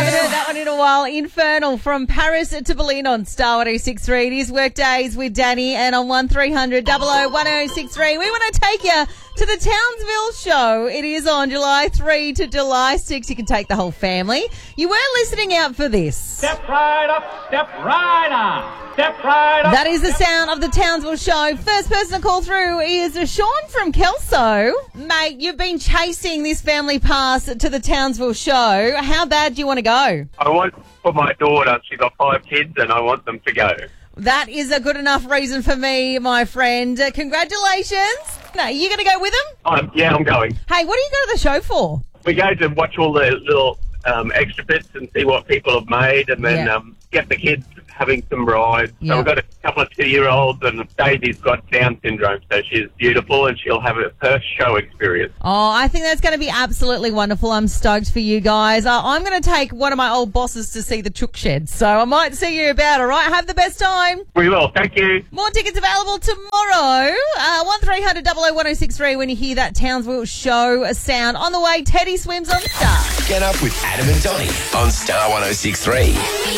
haven't heard that one in a while. Infernal from Paris to Berlin on Star 1063. It is Workdays with Danny, and on 1300 001063. We want to take you to the Townsville show. It is on July 3 to July 6. You can take the whole family. You weren't listening out for this. Step right up, step right on, step right up. That is the sound of the Townsville show. First person to call through is Sean from Kelso. Mate, you've been chasing this family pass to the Townsville show. How bad do you want to go? I want for my daughter. She's got 5 kids and I want them to go. That is a good enough reason for me, my friend. Congratulations. No, you going to go with them? I'm going. Hey, what do you go to the show for? We go to watch all the little extra bits and see what people have made, and then get the kids having some rides. So we've got a couple of 2-year-olds, and Daisy's got Down syndrome, so she's beautiful, and she'll have her show experience. Oh, I think that's going to be absolutely wonderful. I'm stoked for you guys. I'm going to take one of my old bosses to see the Chook Shed, so I might see you about, all right? Have the best time. We will. Thank you. More tickets available tomorrow. 1300 001063 when you hear that Townsville show sound. On the way, Teddy swims on Star. Get up with Adam and Donnie on Star 1063.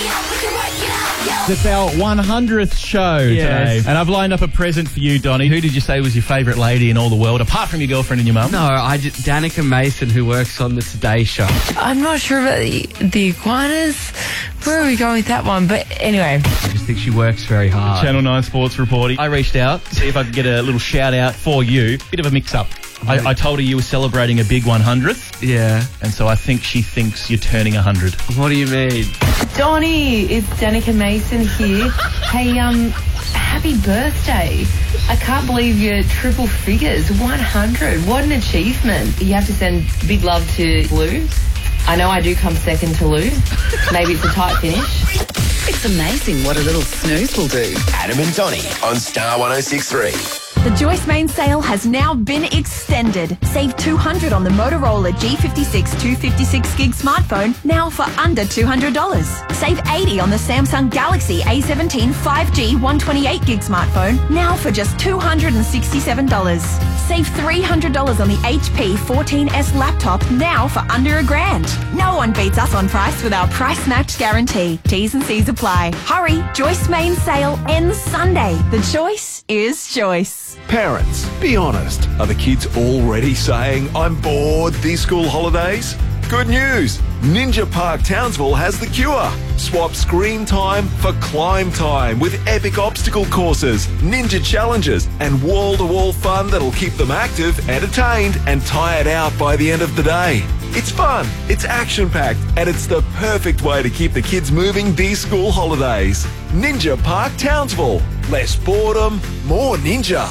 It's our 100th show today. And I've lined up a present for you, Donnie. Who did you say was your favourite lady in all the world, apart from your girlfriend and your mum? No, Danica Mason, who works on the Today Show. I'm not sure about the iguanas. Where are we going with that one? But anyway. I just think she works very hard. Channel 9 sports reporting. I reached out to see if I could get a little shout out for you. Bit of a mix-up. I told her you were celebrating a big 100th. Yeah. And so I think she thinks you're turning 100. What do you mean? Donnie, it's Danica Mason here. Hey, happy birthday. I can't believe you're triple figures. 100. What an achievement. You have to send big love to Lou. I know I do come second to Lou. Maybe it's a tight finish. It's amazing what a little snooze will do. Adam and Donnie on Star 1063. The Joyce Main sale has now been extended. Save $200 on the Motorola G56 256 gig smartphone, now for under $200. Save $80 on the Samsung Galaxy A17 5G 128 gig smartphone, now for just $267. Save $300 on the HP 14S laptop, now for under $1,000. No one beats us on price with our price match guarantee. T's and C's apply. Hurry, Joyce Main sale ends Sunday. The choice is choice. Parents, be honest. Are the kids already saying, I'm bored these school holidays? Good news! Ninja Park Townsville has the cure. Swap screen time for climb time with epic obstacle courses, ninja challenges, and wall-to-wall fun that'll keep them active, entertained, and tired out by the end of the day. It's fun, it's action-packed, and it's the perfect way to keep the kids moving these school holidays. Ninja Park Townsville. Less boredom, more ninja.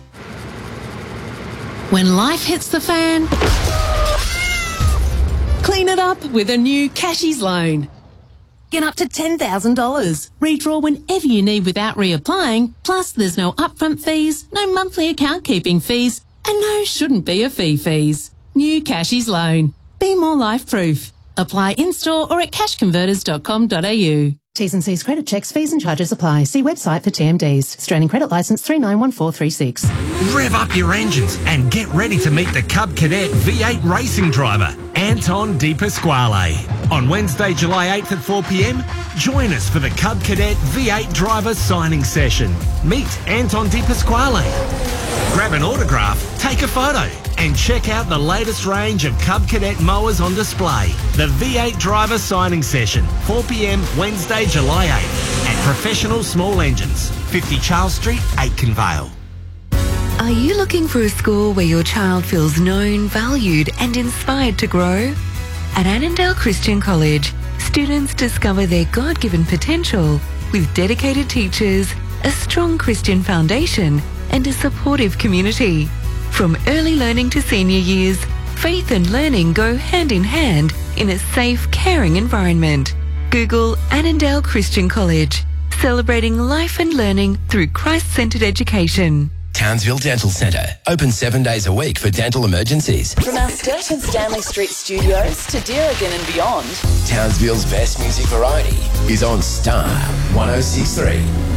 When life hits the fan, clean it up with a new Cashies loan. Get up to $10,000. Redraw whenever you need without reapplying. Plus, there's no upfront fees, no monthly account keeping fees, and no shouldn't be a fees. New Cashies loan. Be more life-proof. Apply in-store or at cashconverters.com.au. T's and C's credit checks, fees and charges apply. See website for TMDs. Australian Credit Licence 391436. Rev up your engines and get ready to meet the Cub Cadet V8 racing driver, Anton De Pasquale. On Wednesday, July 8th at 4 p.m, join us for the Cub Cadet V8 driver signing session. Meet Anton De Pasquale. Grab an autograph, take a photo, and check out the latest range of Cub Cadet mowers on display. The V8 driver signing session, 4 p.m, Wednesday, July 8th at Professional Small Engines, 50 Charles Street, Aitken Vale. Are you looking for a school where your child feels known, valued and inspired to grow? At Annandale Christian College, students discover their God-given potential with dedicated teachers, a strong Christian foundation and a supportive community. From early learning to senior years, faith and learning go hand in hand in a safe, caring environment. Google Annandale Christian College, celebrating life and learning through Christ-centred education. Townsville Dental Centre, open 7 days a week for dental emergencies. From our Sturt and Stanley Street studios to Deerigan and beyond, Townsville's best music variety is on Star 1063.